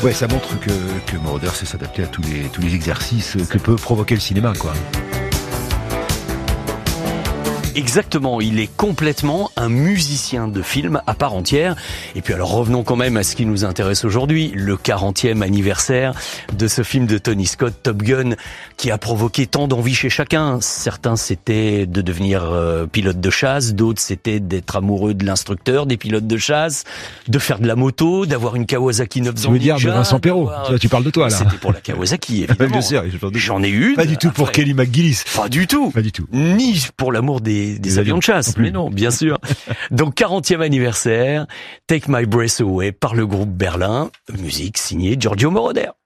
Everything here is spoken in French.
Ouais, ça montre que Moroder sait s'adapter à tous les exercices que peut provoquer le cinéma, quoi. Exactement, il est complètement un musicien de film à part entière. Et puis alors revenons quand même à ce qui nous intéresse aujourd'hui, le 40e anniversaire de ce film de Tony Scott, Top Gun, qui a provoqué tant d'envie chez chacun. Certains c'était de devenir pilote de chasse, d'autres c'était d'être amoureux de l'instructeur des pilotes de chasse, de faire de la moto, d'avoir une Kawasaki 900 Tu veux dire Ninja, de Vincent Perrault, tu parles de toi là. C'était pour la Kawasaki évidemment. Bien sûr, J'en ai une. Pas du tout pour Kelly McGillis. Pas du tout. Pas du tout. Ni pour l'amour des avions de chasse, mais non, bien sûr. Donc 40e anniversaire, Take My Breath Away par le groupe Berlin, musique signée Giorgio Moroder.